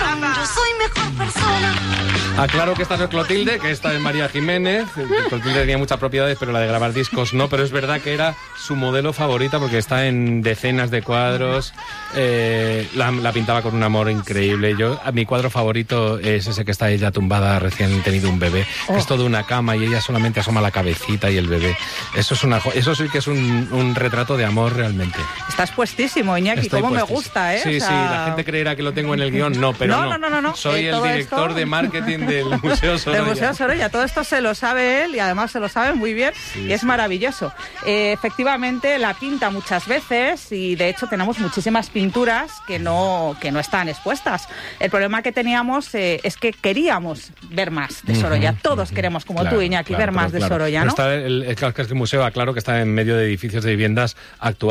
yo soy mejor persona. Aclaro que esta no es Clotilde, que esta es María Jiménez. Clotilde tenía muchas propiedades, pero la de grabar discos no. Pero es verdad que era su modelo favorita porque está en decenas de cuadros. La pintaba con un amor increíble. Mi cuadro favorito es ese que está ella tumbada, recién tenido un bebé. Es todo una cama y ella solamente asoma la cabecita y el bebé. Eso sí que es un retrato de amor realmente. Estás puestísimo, Iñaki. Cómo me gusta, ¿eh? Sí, o sea... sí, la gente creerá que lo tengo en el guión. No, pero no. Soy el director de marketing del Museo Sorolla. Del Museo Sorolla. Todo esto se lo sabe él y además se lo sabe muy bien y es maravilloso. Efectivamente, la pinta muchas veces y de hecho tenemos muchísimas pinturas que no están expuestas. El problema que teníamos es que queríamos ver más de Sorolla. Todos queremos, como tú, Iñaki, ver más de Sorolla, ¿no? Está el museo, aclaro que está en medio de edificios de viviendas actuales.